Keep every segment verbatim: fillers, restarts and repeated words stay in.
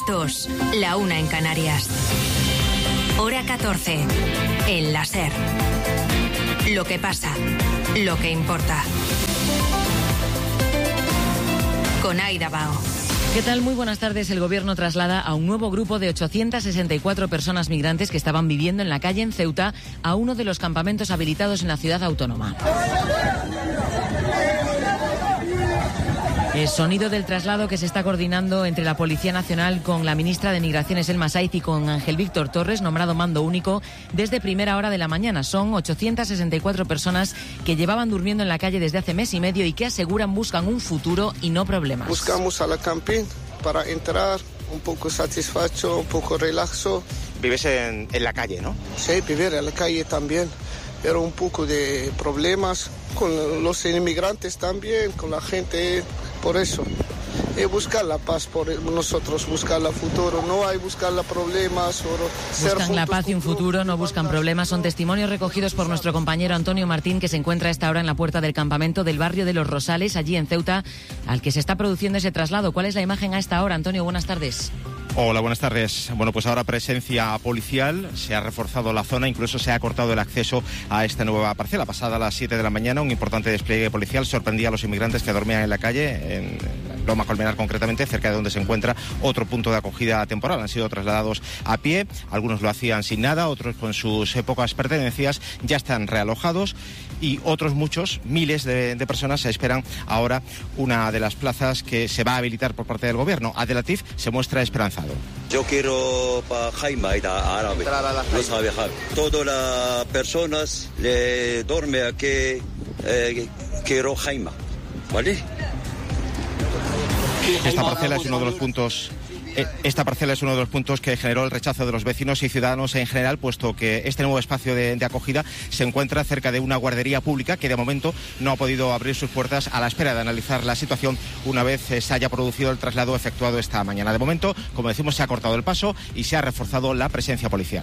dos, la una en Canarias. Hora catorce, en la SER. Lo que pasa, lo que importa. Con Aida Bao. ¿Qué tal? Muy buenas tardes. El Gobierno traslada a un nuevo grupo de ochocientas sesenta y cuatro personas migrantes que estaban viviendo en la calle en Ceuta a uno de los campamentos habilitados en la ciudad autónoma. El sonido del traslado que se está coordinando entre la Policía Nacional con la ministra de Migraciones, Elma Saiz, y con Ángel Víctor Torres, nombrado mando único desde primera hora de la mañana. Son ochocientas sesenta y cuatro personas que llevaban durmiendo en la calle desde hace mes y medio y que aseguran buscan un futuro y no problemas. Buscamos a la camping para entrar un poco satisfecho, un poco relaxo. Vives en, en la calle, ¿no? Sí, vivir en la calle también, pero un poco de problemas con los inmigrantes también, con la gente. Por eso, eh, buscar la paz por nosotros, buscar el futuro, no hay buscar los problemas. Solo buscan la paz y un futuro, no buscan problemas. Son testimonios recogidos por nuestro compañero Antonio Martín, que se encuentra a esta hora en la puerta del campamento del barrio de Los Rosales, allí en Ceuta, al que se está produciendo ese traslado. ¿Cuál es la imagen a esta hora, Antonio? Buenas tardes. Hola, buenas tardes. Bueno, pues ahora presencia policial, se ha reforzado la zona, incluso se ha cortado el acceso a esta nueva parcela. Pasada a las siete de la mañana, un importante despliegue policial sorprendía a los inmigrantes que dormían en la calle, en Loma Colmenar concretamente, cerca de donde se encuentra otro punto de acogida temporal. Han sido trasladados a pie, algunos lo hacían sin nada, otros con sus pocas pertenencias, ya están realojados y otros muchos, miles de, de personas, se esperan ahora una de las plazas que se va a habilitar por parte del gobierno. Adelatif se muestra esperanzado. Yo quiero para Jaime árabe, no sabe Jaime. Todas las personas le duermen aquí, eh, quiero Jaime, ¿vale? Esta parcela es uno de los puntos... Esta parcela es uno de los puntos que generó el rechazo de los vecinos y ciudadanos en general, puesto que este nuevo espacio de, de acogida se encuentra cerca de una guardería pública que de momento no ha podido abrir sus puertas a la espera de analizar la situación una vez se haya producido el traslado efectuado esta mañana. De momento, como decimos, se ha cortado el paso y se ha reforzado la presencia policial.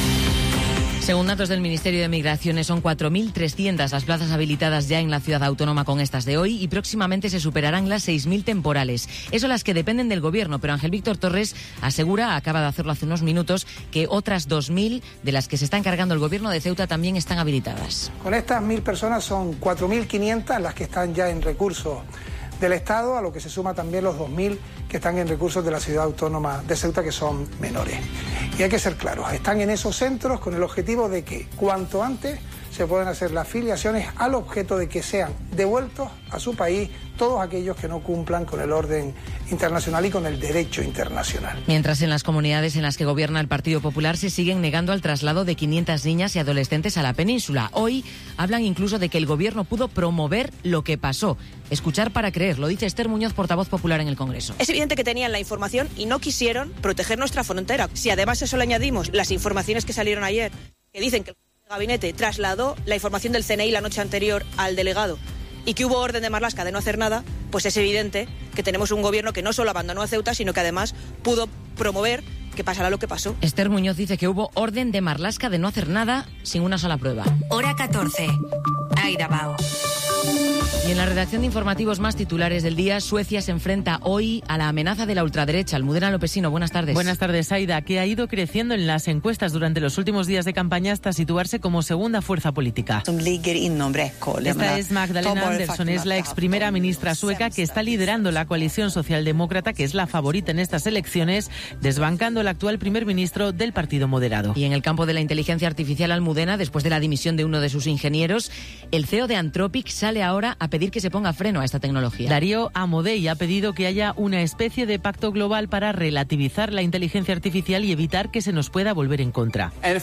Según datos del Ministerio de Migraciones, son cuatro mil trescientas las plazas habilitadas ya en la ciudad autónoma con estas de hoy y próximamente se superarán las seis mil temporales. Eso las que dependen del Gobierno, pero Ángel Víctor Torres asegura, acaba de hacerlo hace unos minutos, que otras dos mil de las que se está encargando el Gobierno de Ceuta también están habilitadas. Con estas mil personas son cuatro mil quinientas las que están ya en recursos del Estado, a lo que se suma también los dos mil que están en recursos de la ciudad autónoma de Ceuta, que son menores. Y hay que ser claros, están en esos centros con el objetivo de que cuanto antes se puedan hacer las filiaciones al objeto de que sean devueltos a su país todos aquellos que no cumplan con el orden internacional y con el derecho internacional. Mientras en las comunidades en las que gobierna el Partido Popular se siguen negando al traslado de quinientas niñas y adolescentes a la península. Hoy hablan incluso de que el Gobierno pudo promover lo que pasó. Escuchar para creer, lo dice Esther Muñoz, portavoz popular en el Congreso. Es evidente que tenían la información y no quisieron proteger nuestra frontera. Si además a eso le añadimos las informaciones que salieron ayer, que dicen que el gabinete trasladó la información del C N I la noche anterior al delegado y que hubo orden de Marlaska de no hacer nada, pues es evidente que tenemos un gobierno que no solo abandonó a Ceuta, sino que además pudo promover que pasará lo que pasó. Esther Muñoz dice que hubo orden de Marlaska de no hacer nada sin una sola prueba. Hora catorce, Aida Bao. Y en la redacción de informativos más titulares del día, Suecia se enfrenta hoy a la amenaza de la ultraderecha. Almudena Lopesino, buenas tardes. Buenas tardes, Aida, que ha ido creciendo en las encuestas durante los últimos días de campaña hasta situarse como segunda fuerza política. Esta es Magdalena Andersson, es la ex primera ministra sueca que está liderando la coalición socialdemócrata, que es la favorita en estas elecciones, desbancando al actual primer ministro del Partido Moderado. Y en el campo de la inteligencia artificial, Almudena, después de la dimisión de uno de sus ingenieros, el C E O de Anthropic sale ahora a pedir que se ponga freno a esta tecnología. Darío Amodei ha pedido que haya una especie de pacto global para relativizar la inteligencia artificial y evitar que se nos pueda volver en contra. El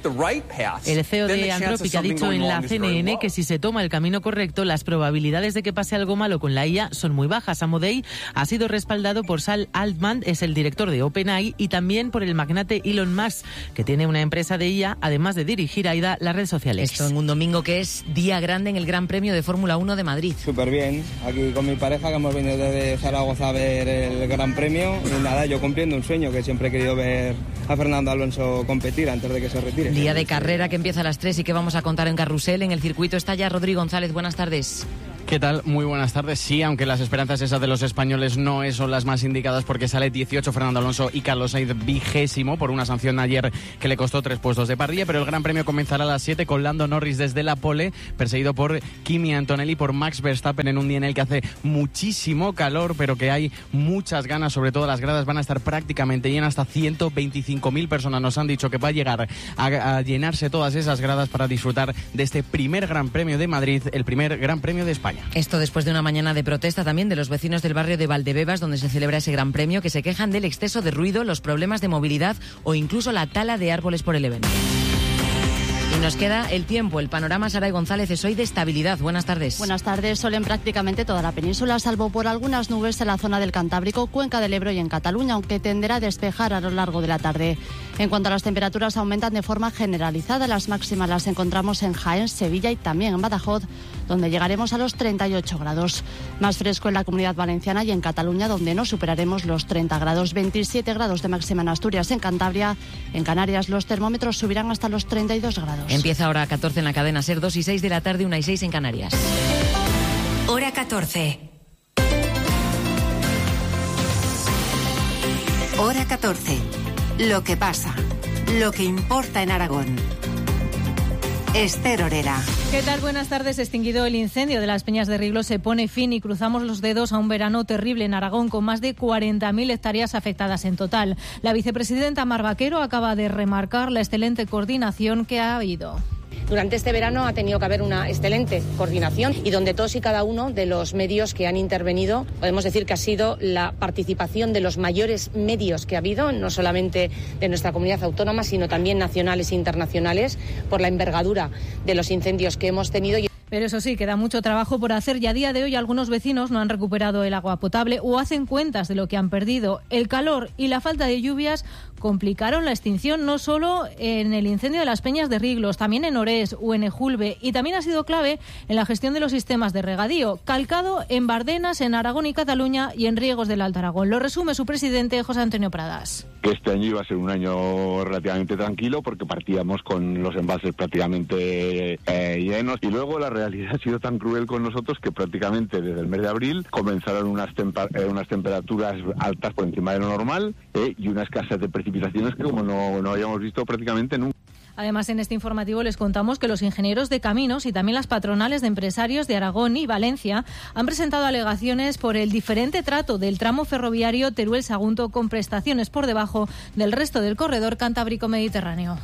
C E O de Anthropic ha dicho en la C N N que si se toma el camino correcto, las probabilidades de que pase algo malo con la I A son muy bajas. Amodei ha sido respaldado por Sam Altman, es el director de OpenAI, y también por el magnate Elon Musk, que tiene una empresa de I A, además de dirigir a Aida la red social X. Esto en un domingo que es día grande en el Gran Premio de Fórmula uno de Madrid. Súper bien, aquí con mi pareja, que hemos venido desde Zaragoza a ver el Gran Premio, y nada, yo cumpliendo un sueño, que siempre he querido ver a Fernando Alonso competir antes de que se retire. Día de carrera que empieza a las tres y que vamos a contar en Carrusel. En el circuito está ya Rodrigo González, buenas tardes. ¿Qué tal? Muy buenas tardes. Sí, aunque las esperanzas esas de los españoles no son las más indicadas, porque sale dieciocho Fernando Alonso y Carlos Sainz vigésimo por una sanción ayer que le costó tres puestos de parrilla, pero el Gran Premio comenzará a las siete con Lando Norris desde la pole, perseguido por Kimi Antonelli, por Max Verstappen, en un día en el que hace muchísimo calor, pero que hay muchas ganas. Sobre todo las gradas van a estar prácticamente llenas, hasta ciento veinticinco mil personas nos han dicho que va a llegar a, a llenarse todas esas gradas para disfrutar de este primer Gran Premio de Madrid, el primer Gran Premio de España. Esto después de una mañana de protesta también de los vecinos del barrio de Valdebebas, donde se celebra ese Gran Premio, que se quejan del exceso de ruido, los problemas de movilidad o incluso la tala de árboles por el evento. Y nos queda el tiempo. El panorama, Saray González, es hoy de estabilidad. Buenas tardes. Buenas tardes. Sol en prácticamente toda la península, salvo por algunas nubes en la zona del Cantábrico, Cuenca del Ebro y en Cataluña, aunque tenderá a despejar a lo largo de la tarde. En cuanto a las temperaturas, aumentan de forma generalizada. Las máximas las encontramos en Jaén, Sevilla y también en Badajoz, donde llegaremos a los treinta y ocho grados. Más fresco en la Comunidad Valenciana y en Cataluña, donde no superaremos los treinta grados. veintisiete grados de máxima en Asturias, en Cantabria. En Canarias los termómetros subirán hasta los treinta y dos grados. Empieza ahora a catorce en la cadena SER, dos y seis de la tarde, una y seis en Canarias. Hora catorce. Hora catorce. Lo que pasa, lo que importa en Aragón. Esther Orera. ¿Qué tal? Buenas tardes. Extinguido el incendio de las Peñas de Riglos, se pone fin y cruzamos los dedos a un verano terrible en Aragón, con más de cuarenta mil hectáreas afectadas en total. La vicepresidenta Mar Vaquero acaba de remarcar la excelente coordinación que ha habido. Durante este verano ha tenido que haber una excelente coordinación y donde todos y cada uno de los medios que han intervenido, podemos decir que ha sido la participación de los mayores medios que ha habido, no solamente de nuestra comunidad autónoma, sino también nacionales e internacionales, por la envergadura de los incendios que hemos tenido. Pero eso sí, queda mucho trabajo por hacer y a día de hoy algunos vecinos no han recuperado el agua potable o hacen cuentas de lo que han perdido. El calor y la falta de lluvias complicaron la extinción no solo en el incendio de las Peñas de Riglos, también en Orés o en Ejulbe, y también ha sido clave en la gestión de los sistemas de regadío, calcado en Bardenas, en Aragón y Cataluña y en riegos del Alto Aragón. Lo resume su presidente, José Antonio Pradas. Que este año iba a ser un año relativamente tranquilo porque partíamos con los embalses prácticamente eh, llenos, y luego la realidad ha sido tan cruel con nosotros que prácticamente desde el mes de abril comenzaron unas, tempa- eh, unas temperaturas altas por encima de lo normal eh, y una escasez de precipitaciones que como no, no habíamos visto prácticamente nunca. Además, en este informativo les contamos que los ingenieros de caminos y también las patronales de empresarios de Aragón y Valencia han presentado alegaciones por el diferente trato del tramo ferroviario Teruel-Sagunto, con prestaciones por debajo del resto del corredor Cantábrico-Mediterráneo.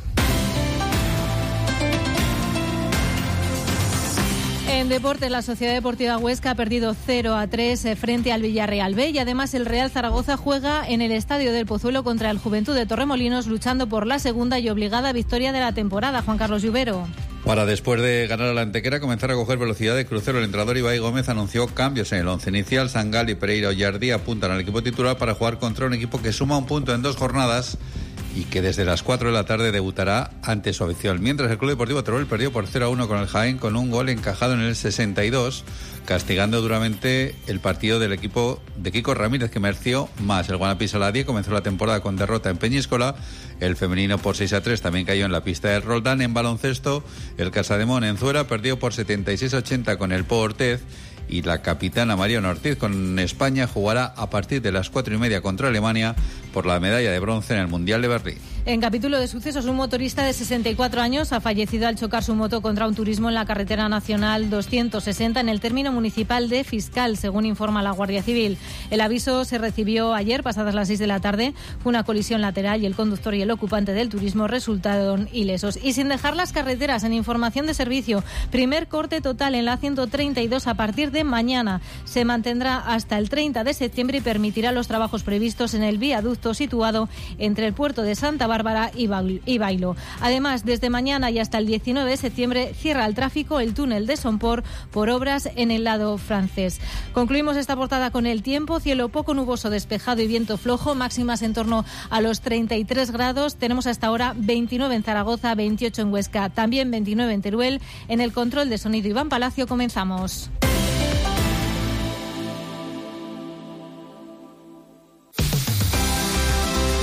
En deporte, la Sociedad Deportiva Huesca ha perdido cero a tres frente al Villarreal B, y además el Real Zaragoza juega en el Estadio del Pozuelo contra el Juventud de Torremolinos, luchando por la segunda y obligada victoria de la temporada. Juan Carlos Lluvero. Para después de ganar a la Antequera comenzar a coger velocidad de crucero, el entrenador Ibai Gómez anunció cambios en el once inicial. Sangal y Pereira Ollardí apuntan al equipo titular para jugar contra un equipo que suma un punto en dos jornadas y que desde las cuatro de la tarde debutará ante su afición. Mientras el Club Deportivo Teruel perdió por cero a uno con el Jaén, con un gol encajado en el sesenta y dos, castigando duramente el partido del equipo de Kiko Ramírez, que mereció más. El Guanapí Saladí comenzó la temporada con derrota en Peñíscola. El femenino por seis a tres también cayó en la pista del Roldán. En baloncesto, el Casademón en Zuera perdió por setenta y seis a ochenta con el Po Ortez. Y la capitana Mariona Ortiz con España jugará a partir de las cuatro y media contra Alemania por la medalla de bronce en el Mundial de Berlín. En capítulo de sucesos, un motorista de sesenta y cuatro años ha fallecido al chocar su moto contra un turismo en la carretera nacional doscientos sesenta en el término municipal de Fiscal, según informa la Guardia Civil. El aviso se recibió ayer, pasadas las seis de la tarde. Fue una colisión lateral y el conductor y el ocupante del turismo resultaron ilesos. Y sin dejar las carreteras, en información de servicio, primer corte total en la ciento treinta y dos a partir de mañana. Se mantendrá hasta el treinta de septiembre y permitirá los trabajos previstos en el viaducto situado entre el puerto de Santa Bárbara y Bailo. Además, desde mañana y hasta el diecinueve de septiembre cierra el tráfico el túnel de Somport por obras en el lado francés. Concluimos esta portada con el tiempo. Cielo poco nuboso, despejado y viento flojo, máximas en torno a los treinta y tres grados. Tenemos hasta ahora veintinueve en Zaragoza, veintiocho en Huesca, también veintinueve en Teruel. En el control de sonido Iván Palacio, comenzamos.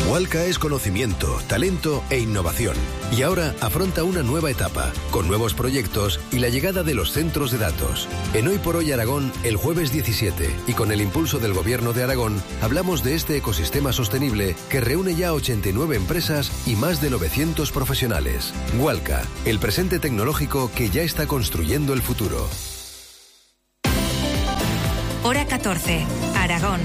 Walca es conocimiento, talento e innovación. Y ahora afronta una nueva etapa, con nuevos proyectos y la llegada de los centros de datos. En Hoy por Hoy Aragón, el jueves diecisiete, y con el impulso del Gobierno de Aragón, hablamos de este ecosistema sostenible que reúne ya ochenta y nueve empresas y más de novecientos profesionales. Walca, el presente tecnológico que ya está construyendo el futuro. Hora catorce, Aragón.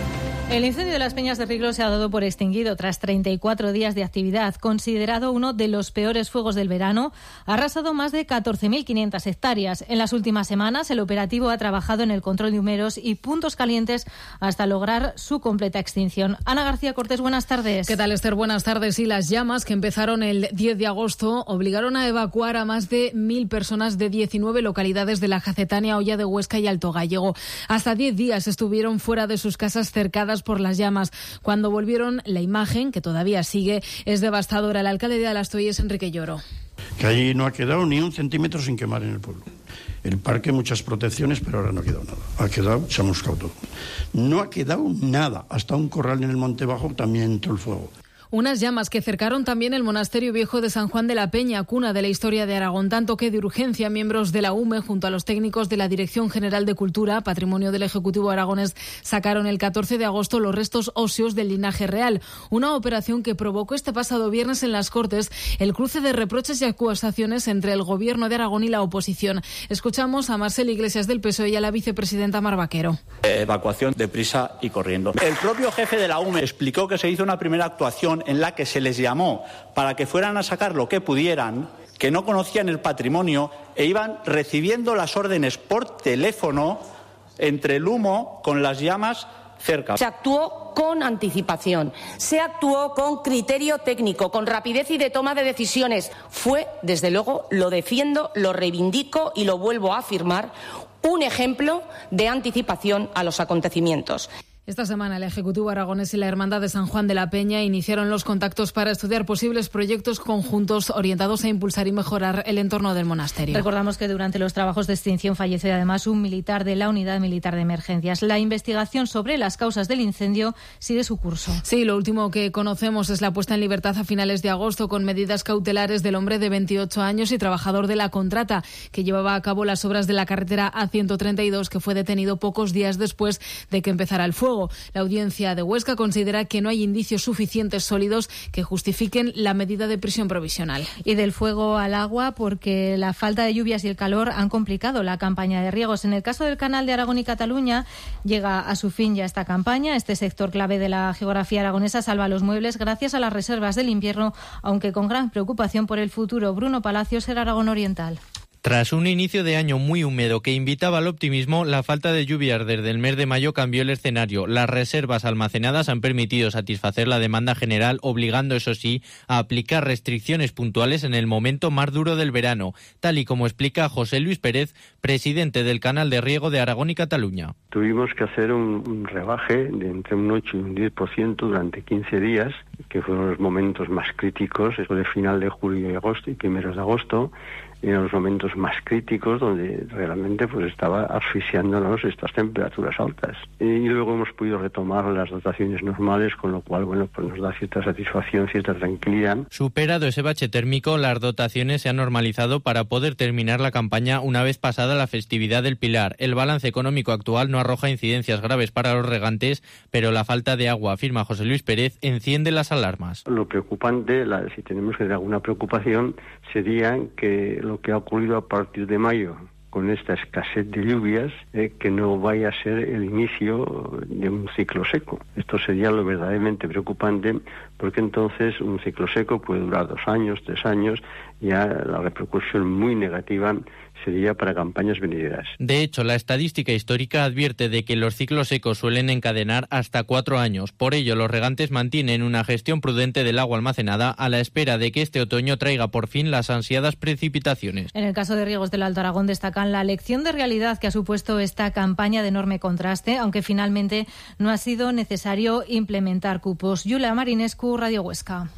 El incendio de las Peñas de Rieglo se ha dado por extinguido tras treinta y cuatro días de actividad. Considerado uno de los peores fuegos del verano, ha arrasado más de catorce mil quinientas hectáreas. En las últimas semanas, el operativo ha trabajado en el control de humeros y puntos calientes hasta lograr su completa extinción. Ana García Cortés, buenas tardes. ¿Qué tal, Esther? Buenas tardes. Y las llamas, que empezaron el diez de agosto, obligaron a evacuar a más de mil personas de diecinueve localidades de la Jacetania, Hoya de Huesca y Alto Gallego. Hasta diez días estuvieron fuera de sus casas cercadas por las llamas. Cuando volvieron, la imagen, que todavía sigue, es devastadora. El alcalde de Alastoy es Enrique Lloro. Que allí no ha quedado ni un centímetro sin quemar en el pueblo. El parque, muchas protecciones, pero ahora no ha quedado nada. Ha quedado, se ha moscado todo. No ha quedado nada. Hasta un corral en el Monte Bajo también entró el fuego. Unas llamas que cercaron también el Monasterio Viejo de San Juan de la Peña, cuna de la historia de Aragón, tanto que de urgencia miembros de la U M E, junto a los técnicos de la Dirección General de Cultura, Patrimonio del Ejecutivo aragonés, sacaron el catorce de agosto los restos óseos del linaje real, una operación que provocó este pasado viernes en las Cortes el cruce de reproches y acusaciones entre el Gobierno de Aragón y la oposición. Escuchamos a Marcel Iglesias del P S O E y a la vicepresidenta Mar Vaquero. Evacuación deprisa y corriendo. El propio jefe de la U M E explicó que se hizo una primera actuación en la que se les llamó para que fueran a sacar lo que pudieran, que no conocían el patrimonio e iban recibiendo las órdenes por teléfono entre el humo con las llamas cerca. Se actuó con anticipación, se actuó con criterio técnico, con rapidez y de toma de decisiones. Fue, desde luego, lo defiendo, lo reivindico y lo vuelvo a afirmar, un ejemplo de anticipación a los acontecimientos. Esta semana el Ejecutivo aragonés y la Hermandad de San Juan de la Peña iniciaron los contactos para estudiar posibles proyectos conjuntos orientados a impulsar y mejorar el entorno del monasterio. Recordamos que durante los trabajos de extinción falleció además un militar de la Unidad Militar de Emergencias. La investigación sobre las causas del incendio sigue su curso. Sí, lo último que conocemos es la puesta en libertad a finales de agosto con medidas cautelares del hombre de veintiocho años y trabajador de la contrata que llevaba a cabo las obras de la carretera A ciento treinta y dos, que fue detenido pocos días después de que empezara el fuego. La audiencia de Huesca considera que no hay indicios suficientes sólidos que justifiquen la medida de prisión provisional. Y del fuego al agua, porque la falta de lluvias y el calor han complicado la campaña de riegos. En el caso del Canal de Aragón y Cataluña, llega a su fin ya esta campaña. Este sector clave de la geografía aragonesa salva los muebles gracias a las reservas del invierno, aunque con gran preocupación por el futuro. Bruno Palacios, el Aragón Oriental. Tras un inicio de año muy húmedo que invitaba al optimismo, la falta de lluvias desde el mes de mayo cambió el escenario. Las reservas almacenadas han permitido satisfacer la demanda general, obligando, eso sí, a aplicar restricciones puntuales en el momento más duro del verano, tal y como explica José Luis Pérez, presidente del Canal de Riego de Aragón y Cataluña. Tuvimos que hacer un, un rebaje de entre un ocho y un diez por ciento durante quince días, que fueron los momentos más críticos, eso de final de julio y agosto y primeros de agosto, en los momentos más críticos donde realmente pues estaba asfixiándonos estas temperaturas altas. Y luego hemos podido retomar las dotaciones normales, con lo cual bueno pues nos da cierta satisfacción, cierta tranquilidad. Superado ese bache térmico, las dotaciones se han normalizado para poder terminar la campaña una vez pasada la festividad del Pilar. El balance económico actual no arroja incidencias graves para los regantes, pero la falta de agua, afirma José Luis Pérez, enciende las alarmas. Lo preocupante, la, si tenemos que tener alguna preocupación, sería que lo que ha ocurrido a partir de mayo con esta escasez de lluvias, eh, que no vaya a ser el inicio de un ciclo seco. Esto sería lo verdaderamente preocupante, porque entonces un ciclo seco puede durar dos años, tres años, ya la repercusión muy negativa sería para campañas venideras. De hecho, la estadística histórica advierte de que los ciclos secos suelen encadenar hasta cuatro años. Por ello, los regantes mantienen una gestión prudente del agua almacenada a la espera de que este otoño traiga por fin las ansiadas precipitaciones. En el caso de riegos del Alto Aragón destacan la lección de realidad que ha supuesto esta campaña de enorme contraste, aunque finalmente no ha sido necesario implementar cupos. Yulia Marinescu, Radio Huesca.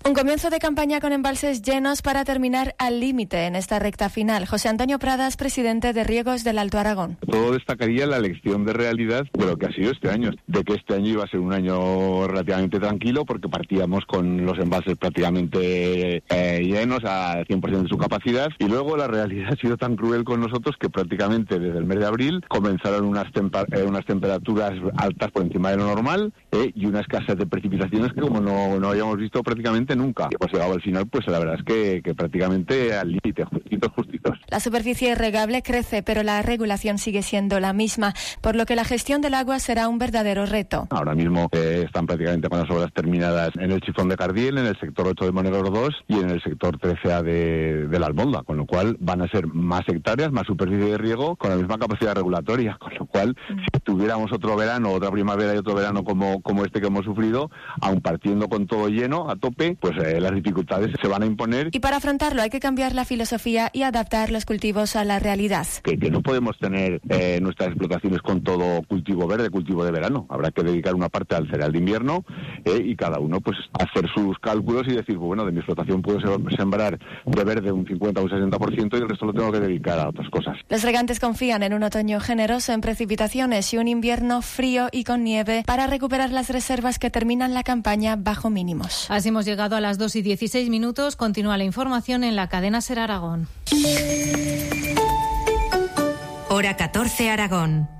Un comienzo de campaña con embalses llenos para terminar al límite en esta recta final. José Antonio Pradas, presidente de Riegos del Alto Aragón. Todo destacaría la lección de realidad de lo que ha sido este año, de que este año iba a ser un año relativamente tranquilo porque partíamos con los embalses prácticamente eh, llenos a cien por ciento de su capacidad, y luego la realidad ha sido tan cruel con nosotros que prácticamente desde el mes de abril comenzaron unas, tempa- eh, unas temperaturas altas por encima de lo normal eh, y unas escasez de precipitaciones que como no, no habíamos visto prácticamente nunca. Pues llegado al final, pues la verdad es que, que prácticamente al límite, justitos, justitos. La superficie regable crece, pero la regulación sigue siendo la misma, por lo que la gestión del agua será un verdadero reto. Ahora mismo eh, están prácticamente con las obras terminadas en el Chifón de Cardiel, en el sector ocho de Monegros dos y en el sector trece A de, de la Albolda, con lo cual van a ser más hectáreas, más superficie de riego, con la misma capacidad regulatoria, con lo cual mm. si tuviéramos otro verano, otra primavera y otro verano como, como este que hemos sufrido, aun partiendo con todo lleno, a tope, pues eh, las dificultades se van a imponer. Y para afrontarlo hay que cambiar la filosofía y adaptar los cultivos a la realidad. Que, que no podemos tener eh, nuestras explotaciones con todo cultivo verde, cultivo de verano. Habrá que dedicar una parte al cereal de invierno eh, y cada uno pues hacer sus cálculos y decir, bueno, de mi explotación puedo sembrar de verde un cincuenta o un sesenta por ciento y el resto lo tengo que dedicar a otras cosas. Los regantes confían en un otoño generoso en precipitaciones y un invierno frío y con nieve para recuperar las reservas que terminan la campaña bajo mínimos. Así hemos llegado a las dos y dieciséis minutos. Continúa la información en la cadena SER Aragón. Hora catorce Aragón.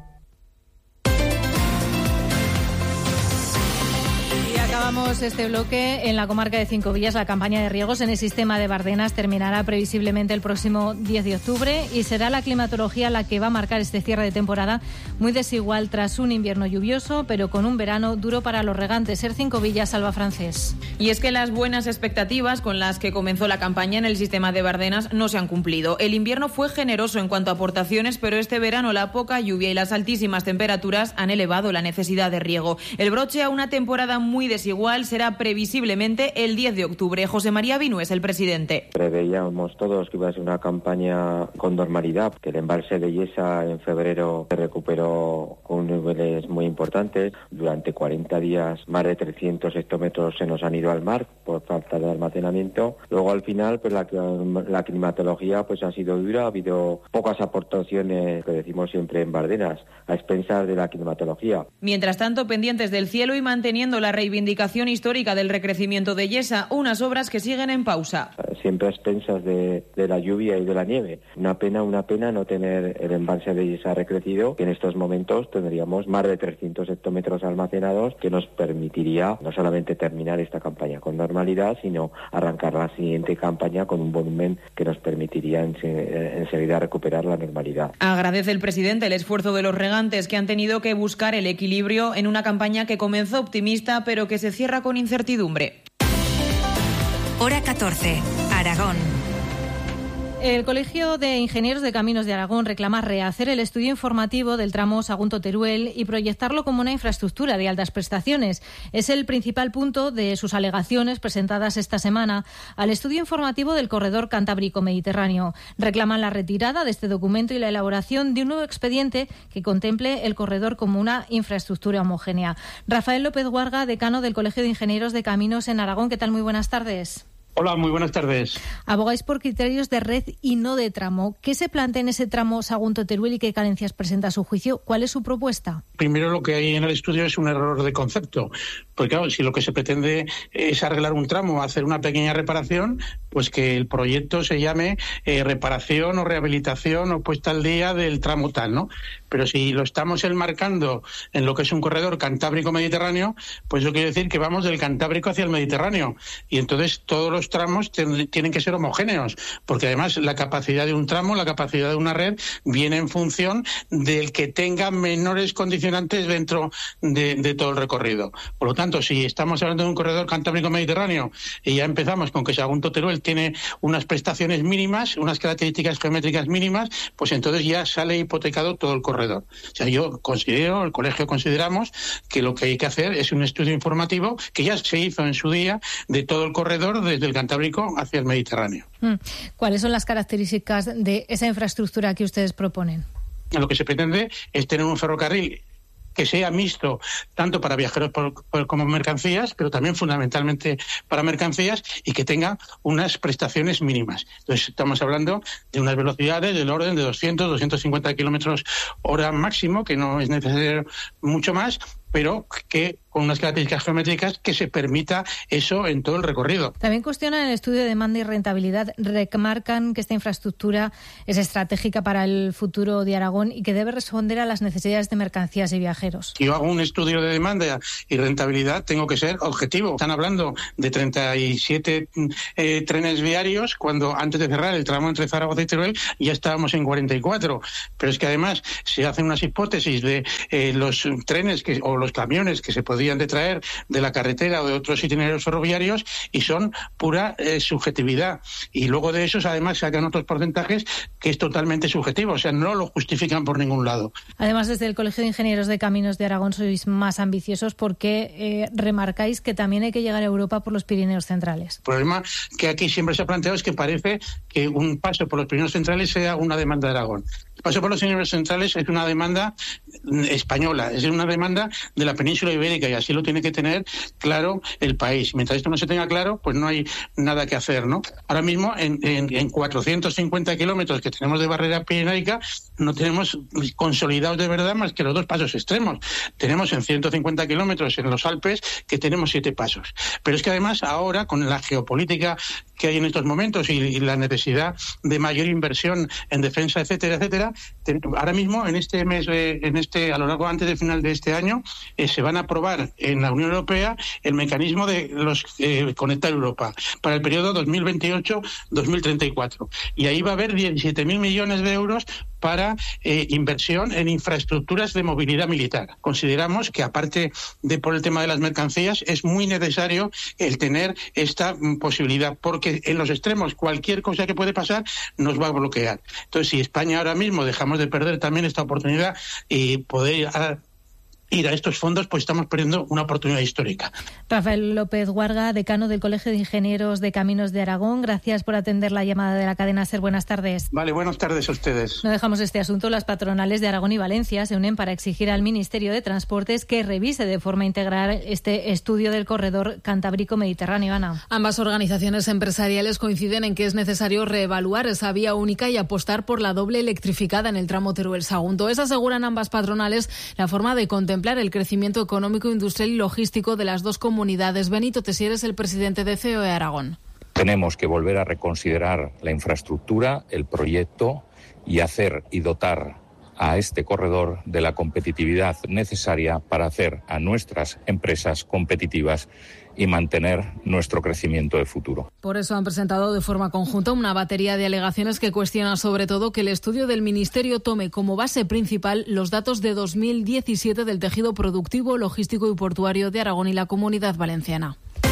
Acabamos este bloque en la comarca de Cinco Villas. La campaña de riegos en el sistema de Bardenas terminará previsiblemente el próximo diez de octubre y será la climatología la que va a marcar este cierre de temporada muy desigual tras un invierno lluvioso, pero con un verano duro para los regantes. SER Cinco Villas, Alba Francés. Y es que las buenas expectativas con las que comenzó la campaña en el sistema de Bardenas no se han cumplido. El invierno fue generoso en cuanto a aportaciones, pero este verano la poca lluvia y las altísimas temperaturas han elevado la necesidad de riego. El broche a una temporada muy desigual Igual será previsiblemente el diez de octubre. José María Vino es el presidente. Preveíamos todos que iba a ser una campaña con normalidad, que el embalse de Yesa en febrero se recuperó con niveles muy importantes. Durante cuarenta días más de trescientos hectómetros se nos han ido al mar por falta de almacenamiento. Luego al final pues la, la climatología pues ha sido dura, ha habido pocas aportaciones, que decimos siempre en Bardenas, a expensas de la climatología. Mientras tanto, pendientes del cielo y manteniendo la reivindicación histórica del recrecimiento de Yesa, unas obras que siguen en pausa. Siempre a expensas de, de la lluvia y de la nieve. Una pena, una pena no tener el embalse de Yesa recrecido, que en estos momentos tendríamos más de trescientos hectómetros almacenados, que nos permitiría no solamente terminar esta campaña con normalidad, sino arrancar la siguiente campaña con un volumen que nos permitiría en, enseguida recuperar la normalidad. Agradece el presidente el esfuerzo de los regantes, que han tenido que buscar el equilibrio en una campaña que comenzó optimista, pero que se cierra con incertidumbre. Hora catorce, Aragón. El Colegio de Ingenieros de Caminos de Aragón reclama rehacer el estudio informativo del tramo Sagunto-Teruel y proyectarlo como una infraestructura de altas prestaciones. Es el principal punto de sus alegaciones presentadas esta semana al estudio informativo del corredor Cantábrico-Mediterráneo. Reclaman la retirada de este documento y la elaboración de un nuevo expediente que contemple el corredor como una infraestructura homogénea. Rafael López Guarga, decano del Colegio de Ingenieros de Caminos en Aragón. ¿Qué tal? Muy buenas tardes. Hola, muy buenas tardes. Abogáis por criterios de red y no de tramo. ¿Qué se plantea en ese tramo Sagunto-Teruel y qué carencias presenta a su juicio? ¿Cuál es su propuesta? Primero, lo que hay en el estudio es un error de concepto. Porque claro, si lo que se pretende es arreglar un tramo, hacer una pequeña reparación, pues que el proyecto se llame eh, reparación o rehabilitación o puesta al día del tramo tal, ¿no? Pero si lo estamos enmarcando en lo que es un corredor Cantábrico-Mediterráneo, pues eso quiere decir que vamos del Cantábrico hacia el Mediterráneo. Y entonces todos los tramos ten, tienen que ser homogéneos, porque además la capacidad de un tramo, la capacidad de una red, viene en función del que tenga menores condicionantes dentro de, de todo el recorrido. Por lo tanto, si estamos hablando de un corredor Cantábrico-Mediterráneo y ya empezamos con que Sagunto-Teruel tiene unas prestaciones mínimas, unas características geométricas mínimas, pues entonces ya sale hipotecado todo el corredor. O sea, yo considero, el colegio consideramos que lo que hay que hacer es un estudio informativo que ya se hizo en su día de todo el corredor desde el Cantábrico hacia el Mediterráneo. ¿Cuáles son las características de esa infraestructura que ustedes proponen? Lo que se pretende es tener un ferrocarril que sea mixto tanto para viajeros por, por, como mercancías, pero también fundamentalmente para mercancías, y que tenga unas prestaciones mínimas. Entonces estamos hablando de unas velocidades del orden de doscientos, doscientos cincuenta kilómetros hora máximo, que no es necesario mucho más, pero que con unas características geométricas que se permita eso en todo el recorrido. También cuestionan el estudio de demanda y rentabilidad, remarcan que esta infraestructura es estratégica para el futuro de Aragón y que debe responder a las necesidades de mercancías y viajeros. Si yo hago un estudio de demanda y rentabilidad, tengo que ser objetivo. Están hablando de treinta y siete eh, trenes diarios, cuando antes de cerrar el tramo entre Zaragoza y Teruel ya estábamos en cuarenta y cuatro. Pero es que además se hacen unas hipótesis de eh, los trenes que, o los camiones que se podían detraer de la carretera o de otros itinerarios ferroviarios, y son pura eh, subjetividad. Y luego de esos además sacan otros porcentajes que es totalmente subjetivo, o sea, no lo justifican por ningún lado. Además, desde el Colegio de Ingenieros de Caminos de Aragón sois más ambiciosos porque eh, remarcáis que también hay que llegar a Europa por los Pirineos centrales. El problema que aquí siempre se ha planteado es que parece que un paso por los Pirineos centrales sea una demanda de Aragón. El paso por los Pirineos centrales es una demanda española, es una demanda de la península ibérica, y así lo tiene que tener claro el país. Mientras esto no se tenga claro, pues no hay nada que hacer, ¿no? Ahora mismo en, en, en cuatrocientos cincuenta kilómetros que tenemos de barrera pirenaica no tenemos consolidados de verdad más que los dos pasos extremos. Tenemos en ciento cincuenta kilómetros en los Alpes que tenemos siete pasos. Pero es que además ahora, con la geopolítica que hay en estos momentos y, y la necesidad de mayor inversión en defensa, etcétera, etcétera, te, ahora mismo en este mes, eh, en este a lo largo antes del final de este año, eh, se van a aprobar en la Unión Europea el mecanismo de los eh, Conectar Europa para el periodo dos mil veintiocho a dos mil treinta y cuatro. Y ahí va a haber diecisiete mil millones de euros para eh, inversión en infraestructuras de movilidad militar. Consideramos que, aparte de por el tema de las mercancías, es muy necesario el tener esta mm, posibilidad, porque en los extremos cualquier cosa que puede pasar nos va a bloquear. Entonces, si España ahora mismo dejamos de perder también esta oportunidad y poder a, ir a estos fondos, pues estamos perdiendo una oportunidad histórica. Rafael López Guarga, decano del Colegio de Ingenieros de Caminos de Aragón, gracias por atender la llamada de la cadena SER. Buenas tardes. Vale, buenas tardes a ustedes. No dejamos este asunto. Las patronales de Aragón y Valencia se unen para exigir al Ministerio de Transportes que revise de forma integral este estudio del corredor Cantábrico-Mediterráneo. Ana. Ambas organizaciones empresariales coinciden en que es necesario reevaluar esa vía única y apostar por la doble electrificada en el tramo Teruel-Sagunto. Es, aseguran ambas patronales, la forma de contemplar el crecimiento económico, industrial y logístico de las dos comunidades. Benito Tesier es el presidente de C E O E Aragón. Tenemos que volver a reconsiderar la infraestructura, el proyecto, y hacer y dotar a este corredor de la competitividad necesaria para hacer a nuestras empresas competitivas y mantener nuestro crecimiento de futuro. Por eso han presentado de forma conjunta una batería de alegaciones que cuestionan sobre todo que el estudio del Ministerio tome como base principal los datos de dos mil diecisiete del tejido productivo, logístico y portuario de Aragón y la Comunidad Valenciana.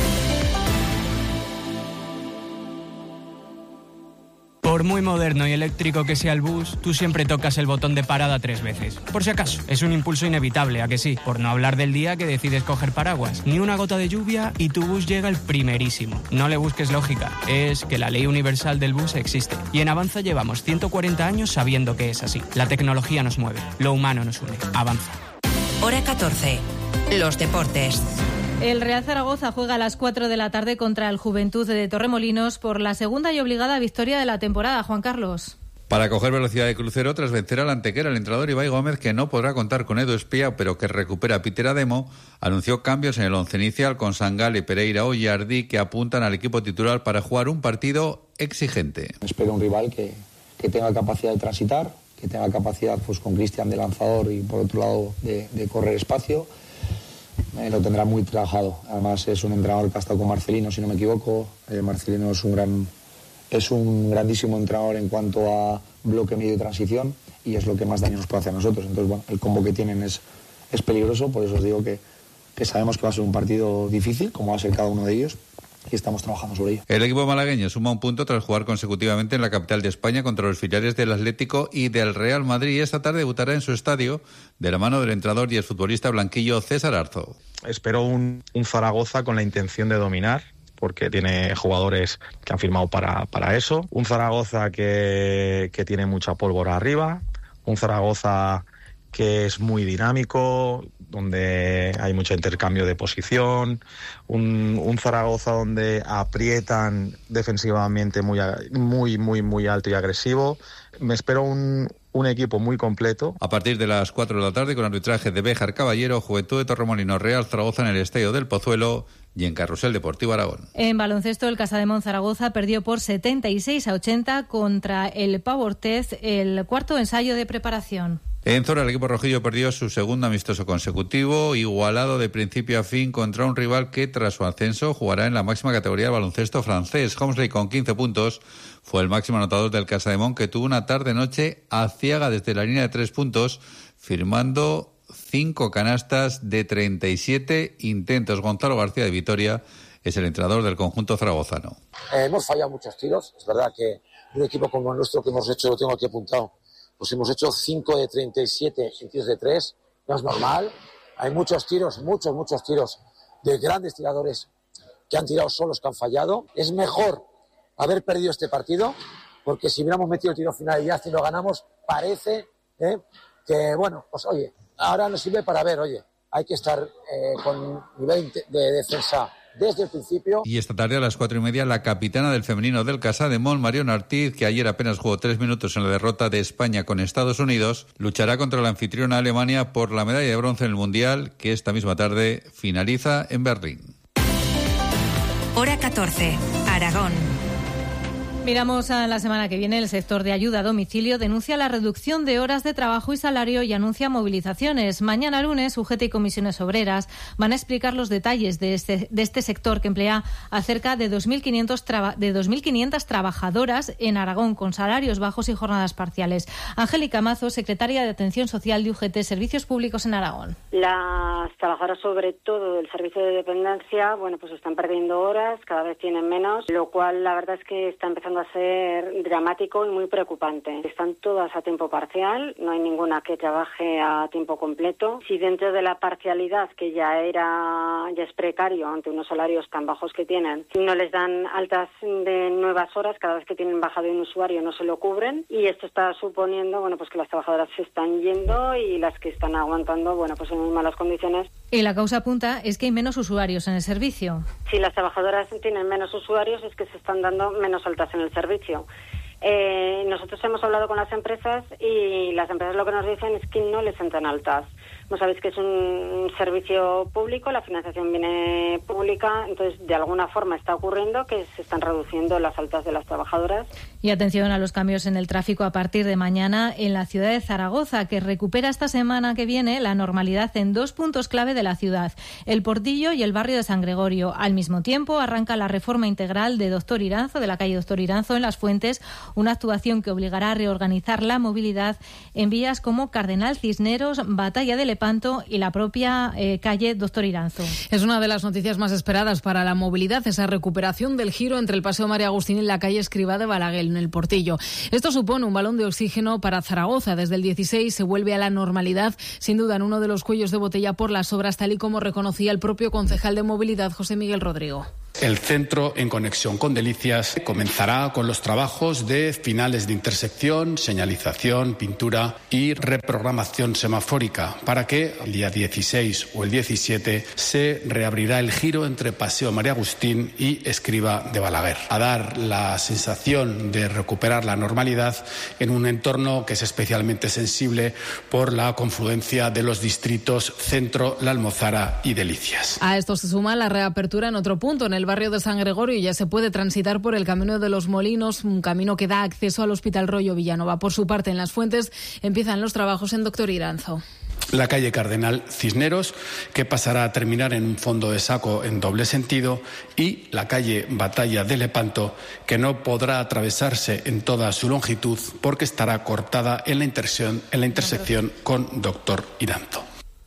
Por muy moderno y eléctrico que sea el bus, tú siempre tocas el botón de parada tres veces. Por si acaso, es un impulso inevitable, ¿a que sí? Por no hablar del día que decides coger paraguas. Ni una gota de lluvia y tu bus llega el primerísimo. No le busques lógica, es que la ley universal del bus existe. Y en Avanza llevamos ciento cuarenta años sabiendo que es así. La tecnología nos mueve, lo humano nos une. Avanza. Hora catorce. Los deportes. El Real Zaragoza juega a las cuatro de la tarde contra el Juventud de Torremolinos por la segunda y obligada victoria de la temporada. Juan Carlos. Para coger velocidad de crucero tras vencer al Antequera, el entrenador Ibai Gómez, que no podrá contar con Edu Espía, pero que recupera a Peter Ademo, anunció cambios en el once inicial con Sangali, Pereira o Yardi, que apuntan al equipo titular para jugar un partido exigente. Espero un rival que, que tenga capacidad de transitar, que tenga capacidad pues con Cristian de lanzador y por otro lado de, de correr espacio. Eh, lo tendrá muy trabajado. Además es un entrenador que ha estado con Marcelino, si no me equivoco. Eh, Marcelino es un gran es un grandísimo entrenador en cuanto a bloque medio y transición, y es lo que más daño nos puede hacer a nosotros. Entonces, bueno, el combo que tienen es, es peligroso, por eso os digo que, que sabemos que va a ser un partido difícil, como va a ser cada uno de ellos, y estamos trabajando sobre ello. El equipo malagueño suma un punto tras jugar consecutivamente en la capital de España contra los filiales del Atlético y del Real Madrid, y esta tarde debutará en su estadio de la mano del entrenador y exfutbolista blanquillo César Arzo. Espero un, un Zaragoza con la intención de dominar, porque tiene jugadores que han firmado para, para eso. Un Zaragoza que, que tiene mucha pólvora arriba, un Zaragoza que es muy dinámico, donde hay mucho intercambio de posición, un, un Zaragoza donde aprietan defensivamente muy, muy, muy, muy alto y agresivo. Me espero un, un equipo muy completo. A partir de las cuatro de la tarde, con arbitraje de Béjar Caballero, Juventud de Torremolinos, Real Zaragoza en el Estadio del Pozuelo y en Carrusel Deportivo Aragón. En baloncesto, el Casademón Zaragoza perdió por setenta y seis a ochenta contra el Pau Ortez, el cuarto ensayo de preparación. En Zora, el equipo rojillo perdió su segundo amistoso consecutivo, igualado de principio a fin contra un rival que, tras su ascenso, jugará en la máxima categoría del baloncesto francés. Homsley, con quince puntos, fue el máximo anotador del Casademón, que tuvo una tarde-noche aciaga desde la línea de tres puntos, firmando cinco canastas de treinta y siete intentos. Gonzalo García de Vitoria es el entrenador del conjunto zaragozano. Eh, hemos fallado muchos tiros. Es verdad que un equipo como el nuestro que hemos hecho, lo tengo aquí apuntado, pues hemos hecho cinco de treinta y siete en tiros de tres. No es normal. Hay muchos tiros, muchos, muchos tiros de grandes tiradores que han tirado solos, que han fallado. Es mejor haber perdido este partido, porque si hubiéramos metido el tiro final y ya si lo ganamos, parece ¿eh? que, bueno, pues oye, ahora nos sirve para ver, oye, hay que estar eh, con nivel de defensa desde el principio. Y esta tarde a las cuatro y media, la capitana del femenino del Casademón, Mariona Ortiz, que ayer apenas jugó tres minutos en la derrota de España con Estados Unidos, luchará contra la anfitriona Alemania por la medalla de bronce en el Mundial, que esta misma tarde finaliza en Berlín. Hora catorce, Aragón. Miramos a la semana que viene. El sector de ayuda a domicilio denuncia la reducción de horas de trabajo y salario y anuncia movilizaciones. Mañana lunes, U G T y Comisiones Obreras van a explicar los detalles de este, de este sector que emplea a cerca de dos mil quinientas traba, de dos mil quinientas trabajadoras en Aragón con salarios bajos y jornadas parciales. Angélica Mazo, secretaria de Atención Social de U G T Servicios Públicos en Aragón. Las trabajadoras, sobre todo del servicio de dependencia, bueno, pues están perdiendo horas, cada vez tienen menos, lo cual la verdad es que está empezando a ser dramático y muy preocupante. Están todas a tiempo parcial, no hay ninguna que trabaje a tiempo completo. Si dentro de la parcialidad, que ya era ya es precario ante unos salarios tan bajos que tienen, no les dan altas de nuevas horas, cada vez que tienen baja de un usuario no se lo cubren, y esto está suponiendo, bueno, pues que las trabajadoras se están yendo y las que están aguantando, bueno, pues en muy malas condiciones. Y la causa apunta es que hay menos usuarios en el servicio. Si las trabajadoras tienen menos usuarios es que se están dando menos altas en el servicio. Eh, nosotros hemos hablado con las empresas y las empresas lo que nos dicen es que no les entran altas. No sabéis que es un servicio público, la financiación viene pública, entonces de alguna forma está ocurriendo que se están reduciendo las altas de las trabajadoras. Y atención a los cambios en el tráfico a partir de mañana en la ciudad de Zaragoza, que recupera esta semana que viene la normalidad en dos puntos clave de la ciudad, el Portillo y el barrio de San Gregorio. Al mismo tiempo arranca la reforma integral de Doctor Iranzo, de la calle Doctor Iranzo en Las Fuentes, una actuación que obligará a reorganizar la movilidad en vías como Cardenal Cisneros, Batalla de Lepanto y la propia eh, calle Doctor Iranzo. Es una de las noticias más esperadas para la movilidad, esa recuperación del giro entre el Paseo María Agustín y la calle Escrivá de Balaguer, en el Portillo. Esto supone un balón de oxígeno para Zaragoza. Desde el dieciséis se vuelve a la normalidad, sin duda en uno de los cuellos de botella por las obras, tal y como reconocía el propio concejal de movilidad, José Miguel Rodrigo. El centro, en conexión con Delicias, comenzará con los trabajos de finales de intersección, señalización, pintura y reprogramación semafórica para que el día dieciséis o el diecisiete se reabrirá el giro entre Paseo María Agustín y Escrivá de Balaguer, a dar la sensación de recuperar la normalidad en un entorno que es especialmente sensible por la confluencia de los distritos Centro, La Almozara y Delicias. A esto se suma la reapertura en otro punto, en el barrio de San Gregorio, y ya se puede transitar por el Camino de los Molinos, un camino que da acceso al Hospital Rollo Villanova. Por su parte, en Las Fuentes empiezan los trabajos en Doctor Iranzo. La calle Cardenal Cisneros, que pasará a terminar en un fondo de saco en doble sentido, y la calle Batalla de Lepanto, que no podrá atravesarse en toda su longitud porque estará cortada en la intersección, en la intersección con Doctor Iranzo.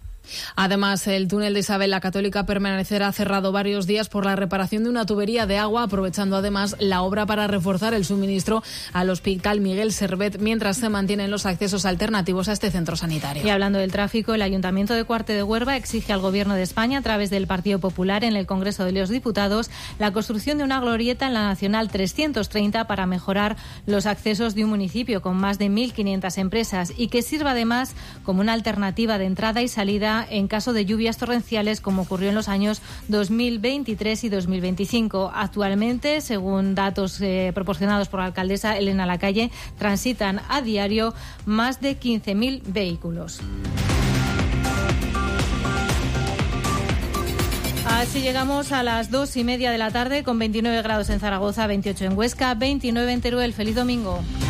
Además, el túnel de Isabel la Católica permanecerá cerrado varios días por la reparación de una tubería de agua, aprovechando además la obra para reforzar el suministro al Hospital Miguel Servet, mientras se mantienen los accesos alternativos a este centro sanitario. Y hablando del tráfico, el Ayuntamiento de Cuarte de Huerva exige al Gobierno de España, a través del Partido Popular en el Congreso de los Diputados, la construcción de una glorieta en la Nacional trescientos treinta para mejorar los accesos de un municipio con más de mil quinientas empresas y que sirva además como una alternativa de entrada y salida alerta en caso de lluvias torrenciales, como ocurrió en los años dos mil veintitrés y dos mil veinticinco. Actualmente, según datos eh, proporcionados por la alcaldesa Elena Lacalle, transitan a diario más de quince mil vehículos. Así llegamos a las dos y media de la tarde, con veintinueve grados en Zaragoza, veintiocho en Huesca, veintinueve en Teruel. Feliz domingo.